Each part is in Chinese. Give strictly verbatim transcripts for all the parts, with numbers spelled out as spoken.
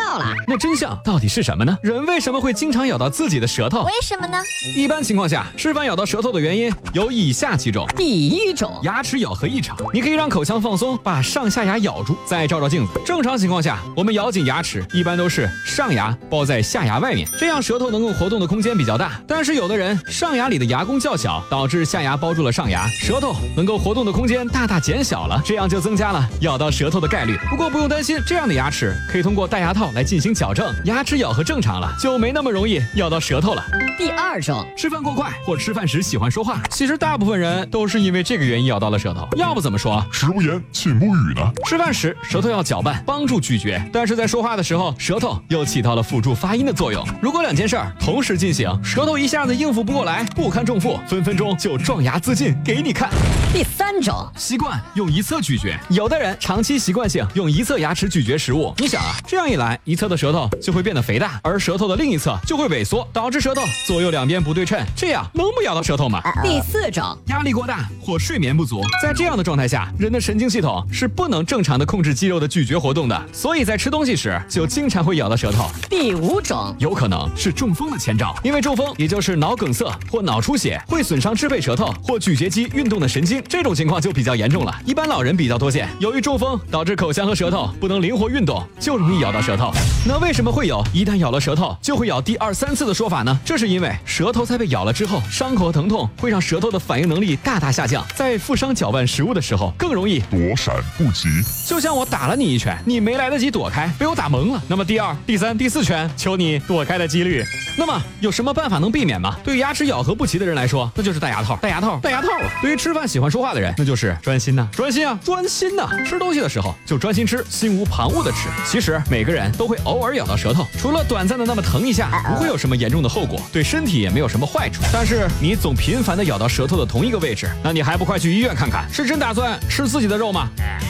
道了。 那真相到底是什么呢？人为什么会经常咬到自己的舌头？ 为什么呢？ 一般情况下，吃饭咬到舌头的原因有以下几种。 第一种， 牙齿咬合异常，你可以让口腔放松，把上下牙咬住，再照照镜子。正常情况下，我们咬紧牙齿一般都是上牙包在下牙外面，这样舌头能够活动的空间比较大。但是有的人上牙里的牙弓较小，导致下牙包住了上牙，舌头能够活动的空间大大减小了，这样就增加了咬到舌头的概率。不过不用担心，这样的牙齿可以通过戴牙套来进行矫正，牙齿咬合正常了，就没那么容易咬到舌头了。 第二种， 吃饭过快或吃饭时喜欢说话，其实大部分人都是因为这个原因咬到了舌头。要不怎么说食无言，寝无语呢？ 吃饭时舌头要搅拌，帮助咀嚼，但是在说话的时候，舌头又起到了辅助发音的作用。如果两件事儿同时进行，舌头一下子应付不过来，不堪重负，分分钟就撞牙自尽，给你看。 第三种， 习惯用一侧咀嚼，有的人长期习惯性用一侧牙齿咀嚼食物，你想啊，这样一来，一侧的舌头就会变得肥大，而舌头的另一侧就会萎缩，导致舌头左右两边不对称，这样能不咬到舌头吗？ 第四种， 压力过大或睡眠不足，在这样的状态下，人的神经系统是不能正常的控制肌肉的咀嚼活动的，所以在吃东西时就经常会咬到舌头。 第五种， 有可能是中风的前兆，因为中风也就是脑梗塞或脑出血会损伤支配舌头或咀嚼肌运动的神经，这种情况就比较严重了，一般老人比较多见。由于中风导致口腔和舌头不能灵活运动，就容易咬到舌头。那为什么会有一旦咬了舌头就会咬第二三次的说法呢？这是因为舌头在被咬了之后，伤口和疼痛会让舌头的反应能力大大下降，在负伤搅拌食物的时候更容易躲闪不及。 就像我打了你一拳，你没来得及躲开，被我打懵了，那么第二、第三、第四拳，求你躲开的几率。那么有什么办法能避免吗？对于牙齿咬合不齐的人来说，那就是戴牙套，戴牙套，戴牙套啊！对于吃饭喜欢说话的人，那就是专心呐、啊，专心啊，专心呐、啊！吃东西的时候就专心吃，心无旁骛的吃。其实每个人都会偶尔咬到舌头，除了短暂的那么疼一下，不会有什么严重的后果，对身体也没有什么坏处。但是你总频繁的咬到舌头的同一个位置，那你还不快去医院看看？是真打算吃自己的肉吗？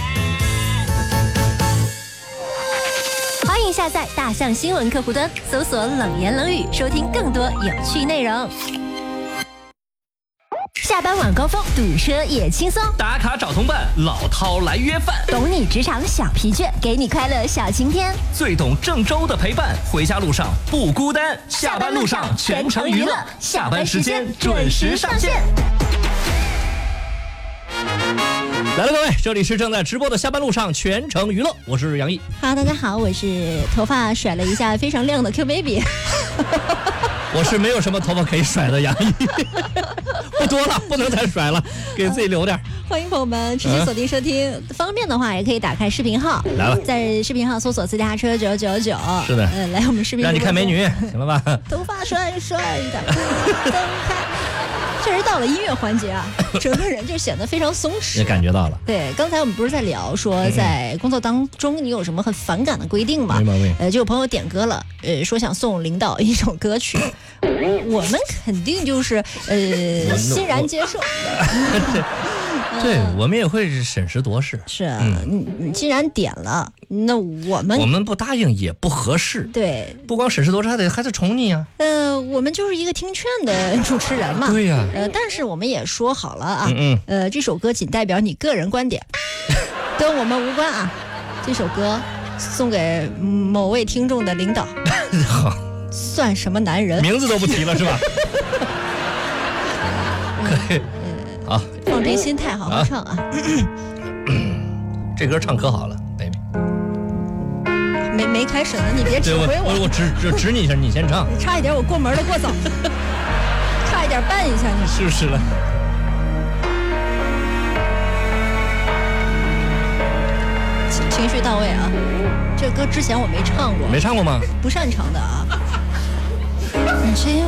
欢迎下载大象新闻客户端，搜索冷言冷语，收听更多有趣内容。下班晚高峰，堵车也轻松。 打卡找同伴，老饕来约饭。 懂你职场小疲倦，给你快乐小晴天。 最懂郑州的陪伴，回家路上不孤单。下班路上全程娱乐，下班时间准时上线。来了，各位，这里是正在直播的下班路上全程娱乐，我是杨毅。 哈，大家好，我是头发甩了一下非常亮的 Q baby。 我是没有什么头发可以甩的杨毅，不多了，不能再甩了，给自己留点。 欢迎朋友们持续锁定收听，嗯、方便的话也可以打开视频号， 来了， 在视频号搜索私家车九九九。 是的， 呃，来我们视频让你看美女，行了吧？ 头发帅帅的，灯开。确实到了音乐环节啊，整个人就显得非常松弛。 也感觉到了。 对，刚才我们不是在聊说，在工作当中你有什么很反感的规定吗？ 没毛病。 呃，就有朋友点歌了，呃，说想送领导一首歌曲，我们肯定就是呃欣然接受。 对，我们也会审时度势。 是啊，嗯、你你既然点了，那我们我们不答应也不合适。 对， 不光审时度势，还得还得宠你啊。 呃，我们就是一个听劝的主持人嘛。 对呀、啊。 呃，但是我们也说好了啊， 嗯嗯呃，这首歌仅代表你个人观点，跟我们无关啊。这首歌送给某位听众的领导。 好， 算什么男人？ 名字都不提了是吧？可以。好， 放平心态，好好唱啊！ 这歌唱可好了 ，baby。 没没开始呢，你别指挥我。 我我指指指你一下，你先唱。 差一点我过门的过早，差一点绊一下你。 是不是了？ 情情绪到位啊！这歌之前我没唱过。 没唱过吗？ 不擅长的啊。